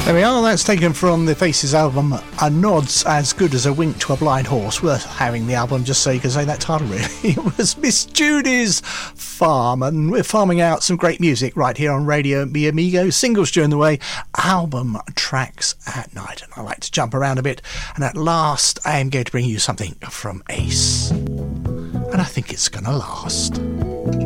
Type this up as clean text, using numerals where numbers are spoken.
There we are, that's taken from the Faces album, A Nod's As Good As a Wink to a Blind Horse. Worth having the album just so you can say that title, really. It was Miss Judy's Farm, and we're farming out some great music right here on Radio Mi Amigo. Singles during the way, album tracks at night. And I like to jump around a bit, and at last I am going to bring you something from Ace. And I think it's going to last.